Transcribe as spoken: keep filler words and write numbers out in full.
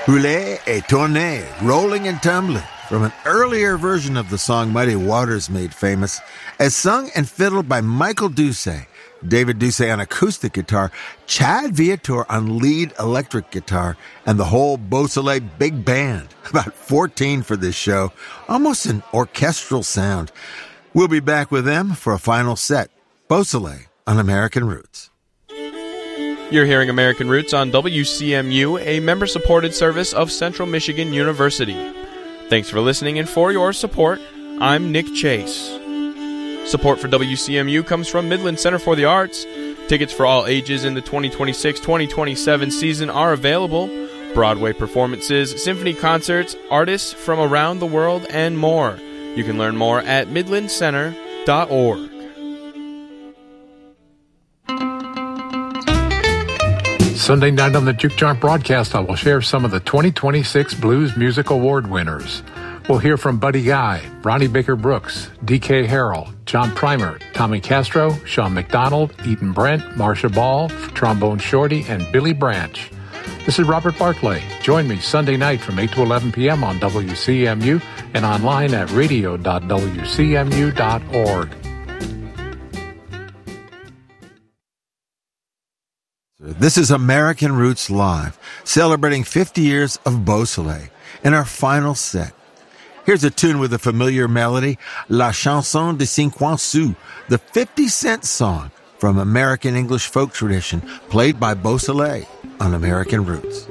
Rouler et tourner, rolling and tumbling, from an earlier version of the song Muddy Waters made famous, as sung and fiddled by Michael Doucet, David Doucet on acoustic guitar, Chad Viator on lead electric guitar, and the whole Beausoleil big band, about fourteen for this show, almost an orchestral sound. We'll be back with them for a final set, Beausoleil on American Roots. You're hearing American Roots on W C M U, a member-supported service of Central Michigan University. Thanks for listening and for your support. I'm Nick Chase. Support for W C M U comes from Midland Center for the Arts. Tickets for all ages in the twenty twenty-six twenty twenty-seven season are available. Broadway performances, symphony concerts, artists from around the world, and more. You can learn more at midland center dot org. Sunday night on the Juke Joint broadcast, I will share some of the twenty twenty-six Blues Music Award winners. We'll hear from Buddy Guy, Ronnie Baker Brooks, D K Harrell, John Primer, Tommy Castro, Sean McDonald, Eaton Brent, Marsha Ball, Trombone Shorty, and Billy Branch. This is Robert Barclay. Join me Sunday night from eight to eleven p.m. on W C M U and online at radio dot w c m u dot org. This is American Roots Live, celebrating fifty years of Beausoleil in our final set. Here's a tune with a familiar melody, La Chanson de Cinquante Sous, the fifty cent song from American English folk tradition, played by Beausoleil on American Roots.